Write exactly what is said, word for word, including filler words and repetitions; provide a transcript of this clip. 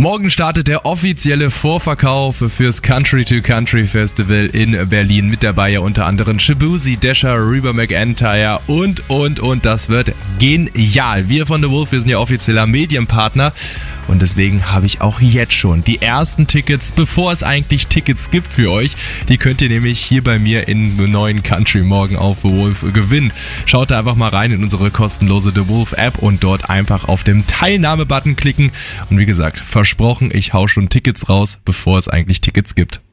Morgen startet der offizielle Vorverkauf fürs Country to Country Festival in Berlin. Mit dabei ja unter anderem Shaboozey, Dasher, Reba McEntire und, und, und. Das wird genial. Wir von The Wolf, wir sind ja offizieller Medienpartner. Und deswegen habe ich auch jetzt schon die ersten Tickets, bevor es eigentlich Tickets gibt für euch. Die könnt ihr nämlich hier bei mir im neuen Country Morgen auf The Wolf gewinnen. Schaut da einfach mal rein in unsere kostenlose The Wolf App und dort einfach auf den Teilnahme-Button klicken. Und wie gesagt, versprochen, ich hau schon Tickets raus, bevor es eigentlich Tickets gibt.